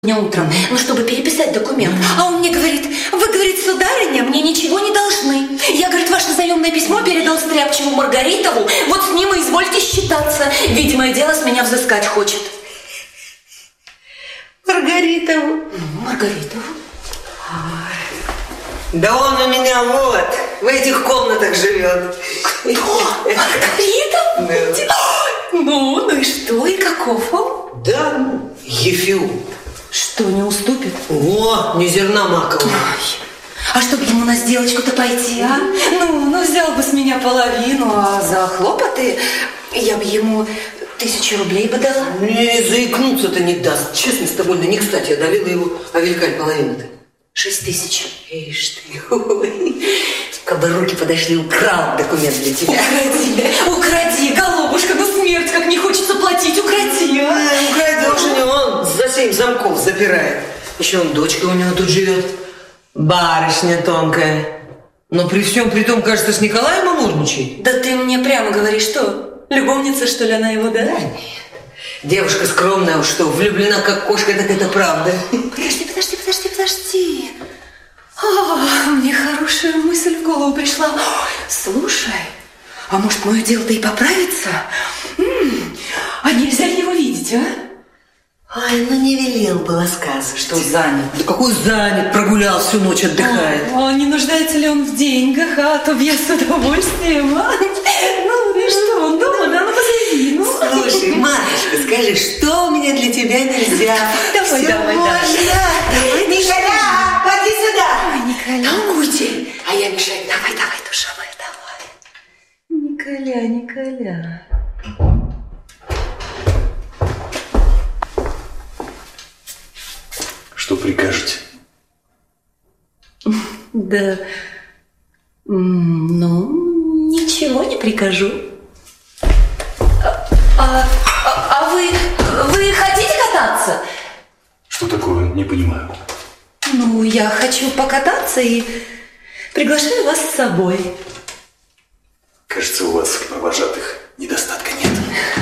утром, чтобы переписать документ. А он мне говорит: вы, говорит, сударыня, мне ничего не должны. Я, говорит, ваше заемное письмо передал Стряпчему Маргаритову, вот с ним и извольте считаться. Видимое дело, с меня взыскать хочет. Маргаритову? Маргаритову? Да он у меня вот, в этих комнатах живет. Кто? Маргаритов? Да. Ну и что, и каков он? Да, Ефиум. Что, не уступит? О, не зерна макового. А чтоб ему на сделочку-то пойти, а? Ну, взял бы с меня половину, а за хлопоты я бы ему 1000 рублей бы дала. Не, заикнуться-то не даст. Честно, с тобой, не кстати, я давила его, а велика ли половина-то? 6000. Ишь ты, ой. Как бы руки подошли, украл документ для тебя. Укради, голубушка, ну смерть, как не хочется платить, укради, а? Украдешь у него, он за 7 замков запирает. Еще он, дочка у него тут живет. Барышня тонкая. Но при всем при том, кажется, с Николаем амурничает. Да ты мне прямо говоришь, что? Любовница, что ли, она его, да? Да нет. Девушка скромная уж что, влюблена как кошка, так это правда. Подожди. Мне хорошая мысль в голову пришла. Слушай, а может, мое дело-то и поправится? А нельзя ли его видеть, а? Ай, ну не велел было сказать, что занят. Да какой занят? Прогулял всю ночь, отдыхает. Не нуждается ли он в деньгах, а то б я с удовольствием, а? Ну, и что, он дома, да? Ну, позови, ну. Слушай, матушка, скажи, что у меня для тебя нельзя? Давай. Давай, Николя, поди сюда. Ой, Николя. Толкуйте, а я мешаю. Давай, душа моя, давай. Николя. Что прикажете? Да, ну, ничего не прикажу. А вы хотите кататься? Что такое? Не понимаю. Ну, я хочу покататься и приглашаю вас с собой. Кажется, у вас провожатых недостатка нет.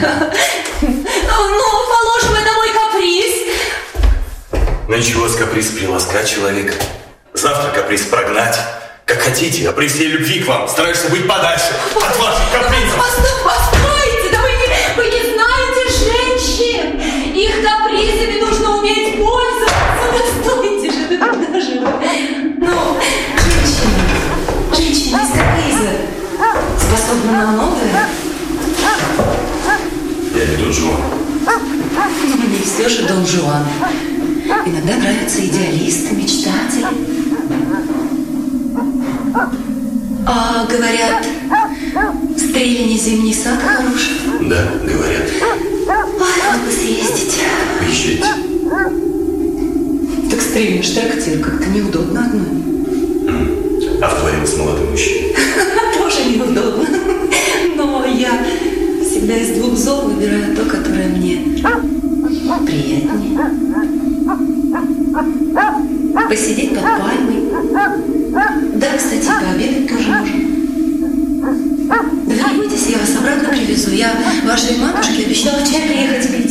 Ну, положим, это мой каприз. Ну ничего, с каприз приласкать человека. Завтра каприз прогнать. Как хотите, а при всей любви к вам стараешься быть подальше от ваших капризов. Постойте, да вы не знаете женщин. Их капризами нужно уметь пользоваться. Да стойте же, да куда же вы? Ну, женщина из каприза способна на многое. Я не Дон Жуан. Ну, не все же Дон Жуан. Иногда нравятся идеалисты, мечтатели. А говорят, в Стрелине зимний сад хороший. Да, говорят. Ой, надо бы съездить. Поезжайте. Так Стрельный ж трактир, как-то неудобно одной. А вдвоем с молодым мужчиной? Тоже неудобно. Но я всегда из 2 зол выбираю то, которое мне приятнее. Посидеть под пальмой. Да, кстати, пообедать тоже можно. Да вы не бойтесь, я вас обратно привезу. Я вашей матушке обещала чай приехать пить.